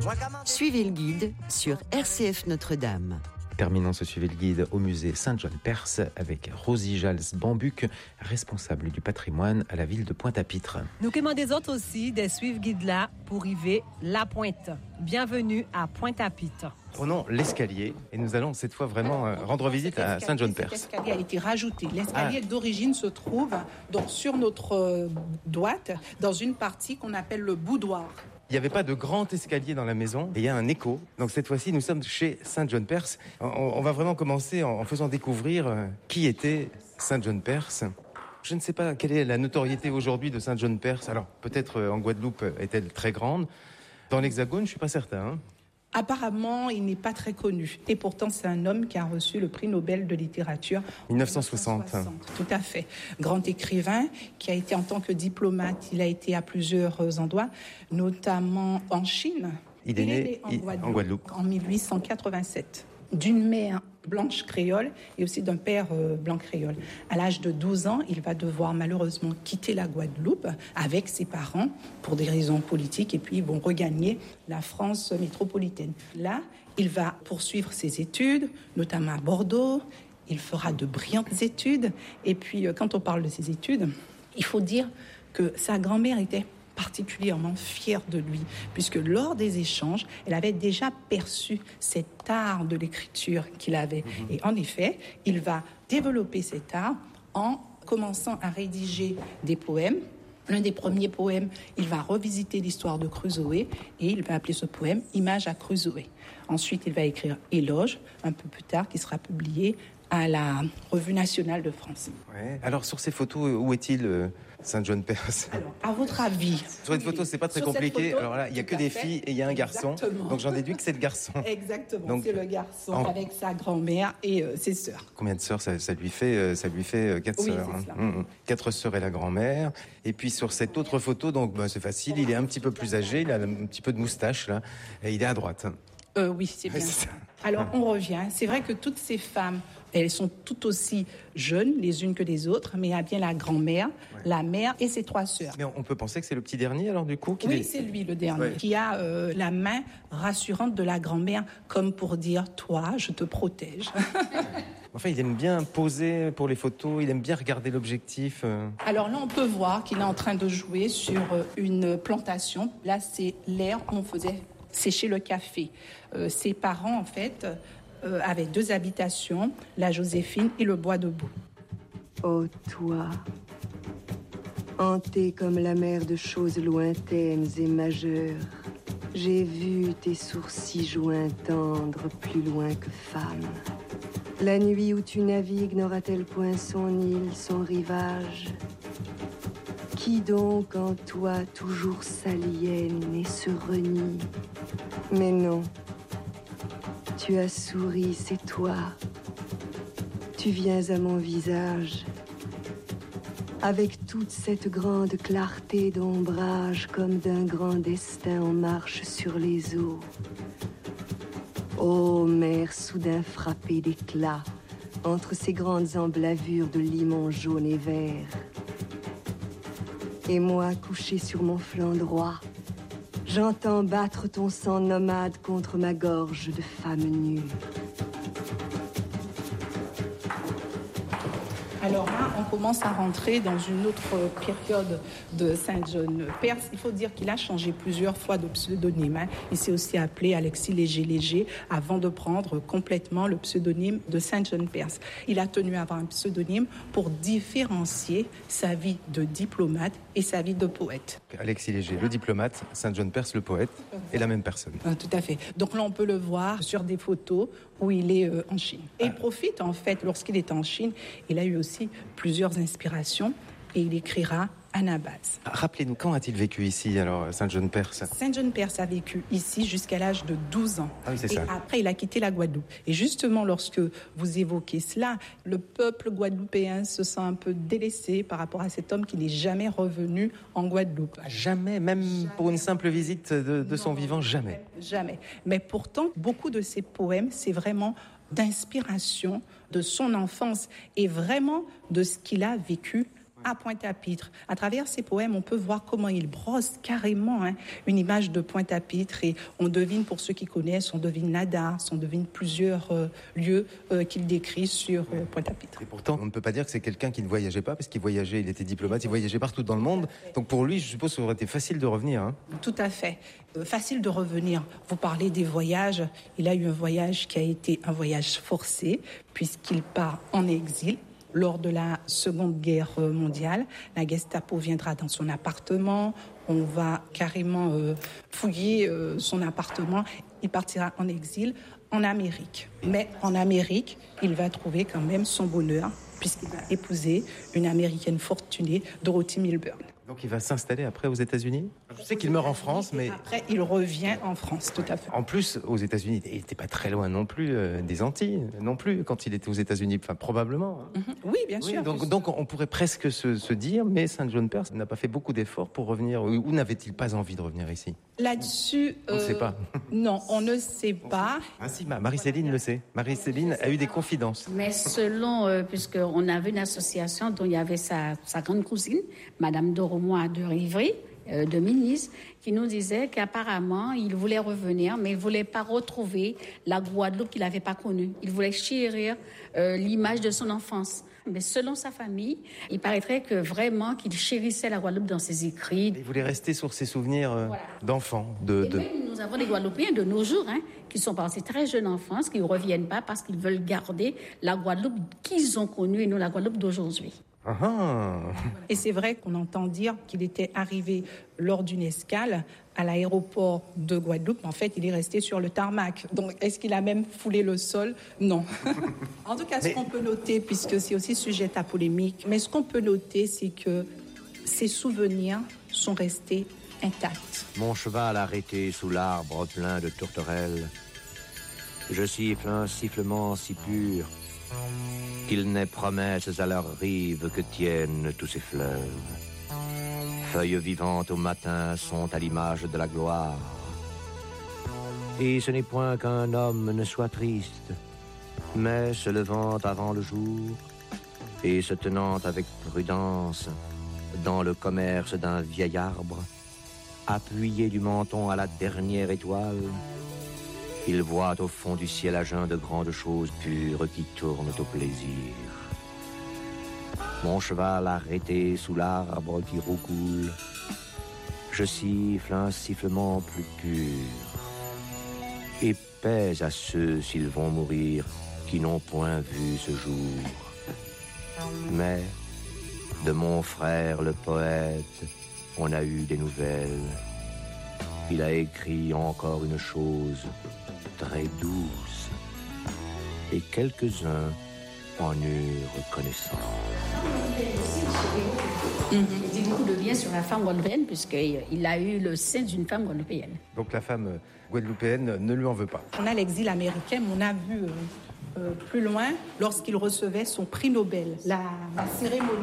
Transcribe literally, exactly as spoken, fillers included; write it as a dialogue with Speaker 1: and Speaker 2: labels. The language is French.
Speaker 1: Suivez le guide sur R C F Notre-Dame.
Speaker 2: Terminons ce Suivez le guide au musée Saint-John-Perse avec Rosie Jals-Bambuc, responsable du patrimoine à la ville de Pointe-à-Pitre.
Speaker 3: Nous commandons des autres aussi des suivre guides là pour arriver La Pointe. Bienvenue à Pointe-à-Pitre.
Speaker 2: Prenons l'escalier et nous allons cette fois vraiment euh, rendre visite à Saint-John-Perse.
Speaker 4: L'escalier a été rajouté. L'escalier ah. d'origine se trouve donc sur notre euh, droite dans une partie qu'on appelle le boudoir.
Speaker 2: Il n'y avait pas de grand escalier dans la maison et il y a un écho. Donc cette fois-ci, nous sommes chez Saint-John-Perse. On, on va vraiment commencer en, en faisant découvrir euh, qui était Saint-John-Perse. Je ne sais pas quelle est la notoriété aujourd'hui de Saint-John-Perse. Alors peut-être euh, en Guadeloupe est-elle très grande. Dans l'Hexagone, je ne suis pas certain. Hein.
Speaker 4: Apparemment, il n'est pas très connu. Et pourtant, c'est un homme qui a reçu le prix Nobel de littérature en
Speaker 2: dix-neuf cent soixante.
Speaker 4: Tout à fait. Grand écrivain qui a été en tant que diplomate, il a été à plusieurs endroits, notamment en Chine.
Speaker 2: Il est, il né, est né en,
Speaker 4: il,
Speaker 2: Guadeloupe, en Guadeloupe
Speaker 4: en mille huit cent quatre-vingt-sept. D'une mère blanche créole et aussi d'un père euh, blanc créole. À l'âge de douze ans, il va devoir malheureusement quitter la Guadeloupe avec ses parents pour des raisons politiques et puis ils vont regagner la France métropolitaine. Là, il va poursuivre ses études, notamment à Bordeaux. Il fera de brillantes études. Et puis, euh, quand on parle de ses études, il faut dire que sa grand-mère était particulièrement fière de lui, puisque lors des échanges, elle avait déjà perçu cet art de l'écriture qu'il avait. Mmh. Et en effet, il va développer cet art en commençant à rédiger des poèmes. L'un des premiers poèmes, il va revisiter l'histoire de Crusoe et il va appeler ce poème « Image à Crusoe ». Ensuite, il va écrire « Éloge », un peu plus tard, qui sera publié à la Revue nationale de France.
Speaker 2: Ouais. Alors, sur ces photos, où est-il, euh, Saint-John-Perse ?
Speaker 4: Alors, à votre avis...
Speaker 2: Sur une photo, c'est pas très compliqué. Photo, alors là, il n'y a que des fait. filles et il y a un garçon.
Speaker 4: Exactement.
Speaker 2: Donc, j'en déduis que c'est le garçon.
Speaker 4: Exactement,
Speaker 2: donc,
Speaker 4: c'est le garçon
Speaker 2: en...
Speaker 4: avec sa grand-mère et euh, ses sœurs.
Speaker 2: Combien de sœurs ça, ça lui fait euh, Ça lui fait euh, quatre
Speaker 4: oui,
Speaker 2: sœurs.
Speaker 4: Hein.
Speaker 2: Mmh. Quatre sœurs et la grand-mère. Et puis, sur cette autre photo, donc, bah, c'est facile, il est un petit peu plus âgé, il a un petit peu de moustache, là, et il est à droite.
Speaker 4: Euh, oui, c'est bien.
Speaker 2: c'est ça.
Speaker 4: Alors, on revient. C'est vrai que toutes ces femmes, elles sont toutes aussi jeunes, les unes que les autres, mais il y a bien la grand-mère, ouais. la mère et ses trois sœurs.
Speaker 2: Mais on peut penser que c'est le petit dernier, alors, du coup qui
Speaker 4: Oui,
Speaker 2: est...
Speaker 4: c'est lui, le dernier,
Speaker 2: ouais.
Speaker 4: qui a euh, la main rassurante de la grand-mère, comme pour dire « Toi, je te protège ».
Speaker 2: Enfin, il aime bien poser pour les photos, il aime bien regarder l'objectif. Euh...
Speaker 4: Alors là, on peut voir qu'il est en train de jouer sur une plantation. Là, c'est l'air où on faisait sécher le café. Euh, ses parents, en fait, euh, avaient deux habitations, la Joséphine et le Bois debout.
Speaker 5: Ô toi, hanté comme la mer de choses lointaines et majeures, j'ai vu tes sourcils joints tendres plus loin que femme. La nuit où tu navigues n'aura-t-elle point son île, son rivage ? Qui donc en toi toujours s'aliène et se renie ? Mais non, tu as souri, c'est toi. Tu viens à mon visage, avec toute cette grande clarté d'ombrage, comme d'un grand destin en marche sur les eaux. Ô mer soudain frappée d'éclat, entre ces grandes emblavures de limon jaune et vert. Et moi, couché sur mon flanc droit, j'entends battre ton sang nomade contre ma gorge de femme nue.
Speaker 4: Alors là, on commence à rentrer dans une autre période de Saint-John-Perse. Il faut dire qu'il a changé plusieurs fois de pseudonyme. Hein. Il s'est aussi appelé Alexis Léger-Léger avant de prendre complètement le pseudonyme de Saint-John-Perse. Il a tenu à avoir un pseudonyme pour différencier sa vie de diplomate et sa vie de poète.
Speaker 2: Alexis Léger, le diplomate, Saint-John-Perse, le poète, est la même personne.
Speaker 4: Ah, tout à fait. Donc là, on peut le voir sur des photos où il est euh, en Chine. Et ah. il profite, en fait, lorsqu'il est en Chine, il a eu aussi plusieurs inspirations et il écrira Anabase.
Speaker 2: Rappelez-nous, quand a-t-il vécu ici, alors, Saint-John-Perse ?
Speaker 4: Saint-John-Perse a vécu ici jusqu'à l'âge de douze ans.
Speaker 2: Ah oui, c'est
Speaker 4: et
Speaker 2: ça.
Speaker 4: Après, il a quitté la Guadeloupe. Et justement, lorsque vous évoquez cela, le peuple guadeloupéen se sent un peu délaissé par rapport à cet homme qui n'est jamais revenu en Guadeloupe.
Speaker 2: Jamais, même jamais. Pour une simple visite de, de non, son vivant, jamais.
Speaker 4: Jamais. Mais pourtant, beaucoup de ses poèmes, c'est vraiment d'inspiration de son enfance et vraiment de ce qu'il a vécu à Pointe-à-Pitre. À travers ses poèmes, on peut voir comment il brosse carrément hein, une image de Pointe-à-Pitre et on devine, pour ceux qui connaissent, on devine Nadars, on devine plusieurs euh, lieux euh, qu'il décrit sur euh, Pointe-à-Pitre.
Speaker 2: Et pourtant, on ne peut pas dire que c'est quelqu'un qui ne voyageait pas, parce qu'il voyageait, il était diplomate, il voyageait partout dans le monde. Donc pour lui, je suppose que ça aurait été facile de revenir. Hein.
Speaker 4: Tout à fait. Euh, facile de revenir. Vous parlez des voyages. Il a eu un voyage qui a été un voyage forcé, puisqu'il part en exil. Lors de la Seconde Guerre mondiale, la Gestapo viendra dans son appartement, on va carrément euh, fouiller euh, son appartement, il partira en exil en Amérique. Mais en Amérique, il va trouver quand même son bonheur, puisqu'il va épouser une Américaine fortunée, Dorothy Milburn.
Speaker 2: Donc il va s'installer après aux États-Unis. Je sais qu'il meurt en France, mais...
Speaker 4: Après, il revient en France, tout à fait.
Speaker 2: En plus, aux États-Unis, il n'était pas très loin non plus euh, des Antilles, non plus, quand il était aux États-Unis, enfin probablement. Hein.
Speaker 4: Mm-hmm. Oui, bien
Speaker 2: oui,
Speaker 4: sûr.
Speaker 2: Donc, donc on pourrait presque se, se dire, mais Saint John Perse n'a pas fait beaucoup d'efforts pour revenir, ou, ou n'avait-il pas envie de revenir ici?
Speaker 4: Là-dessus...
Speaker 2: On ne
Speaker 4: euh,
Speaker 2: sait pas.
Speaker 4: Non, on ne sait pas.
Speaker 2: Ah si, Marie-Céline le sait. Marie-Céline a eu des confidences.
Speaker 6: Mais selon, euh, puisqu'on avait une association dont il y avait sa, sa grande cousine, Madame Doromois de Rivry, euh, de Minise, qui nous disait qu'apparemment, il voulait revenir, mais il ne voulait pas retrouver la Guadeloupe qu'il n'avait pas connue. Il voulait chérir euh, l'image de son enfance. Mais selon sa famille, il paraîtrait que vraiment qu'il chérissait la Guadeloupe dans ses écrits.
Speaker 2: Il voulait rester sur ses souvenirs euh,
Speaker 6: Voilà.
Speaker 2: d'enfant. De,
Speaker 6: Et
Speaker 2: de...
Speaker 6: même, nous avons des Guadeloupéens de nos jours, hein, qui sont partis très jeunes en France, qui ne reviennent pas parce qu'ils veulent garder la Guadeloupe qu'ils ont connue et non la Guadeloupe d'aujourd'hui.
Speaker 2: Ah ah.
Speaker 4: Et c'est vrai qu'on entend dire qu'il était arrivé lors d'une escale à l'aéroport de Guadeloupe. En fait, il est resté sur le tarmac. Donc, est-ce qu'il a même foulé le sol? Non. En tout cas, ce
Speaker 2: Mais...
Speaker 4: qu'on peut noter, puisque c'est aussi sujet à polémique, mais ce qu'on peut noter, c'est que ses souvenirs sont restés intacts.
Speaker 7: Mon cheval arrêté sous l'arbre plein de tourterelles. Je siffle un sifflement si pur qu'il n'est promesse à leur rive que tiennent tous ces fleuves. Feuilles vivantes au matin sont à l'image de la gloire. Et ce n'est point qu'un homme ne soit triste, mais se levant avant le jour et se tenant avec prudence dans le commerce d'un vieil arbre, appuyé du menton à la dernière étoile, il voit au fond du ciel à jeun de grandes choses pures qui tournent au plaisir. Mon cheval arrêté sous l'arbre qui roucoule, je siffle un sifflement plus pur, et pèse à ceux, s'ils vont mourir, qui n'ont point vu ce jour. Mais de mon frère le poète, on a eu des nouvelles. Il a écrit encore une chose très douce, et quelques-uns en eurent connaissance.
Speaker 6: Il dit beaucoup de bien sur la femme guadeloupéenne, puisqu'il a eu le sein d'une femme guadeloupéenne.
Speaker 2: Donc la femme guadeloupéenne ne lui en veut pas.
Speaker 4: On a l'exil américain, mais on a vu euh, euh, plus loin, lorsqu'il recevait son prix Nobel, la, la cérémonie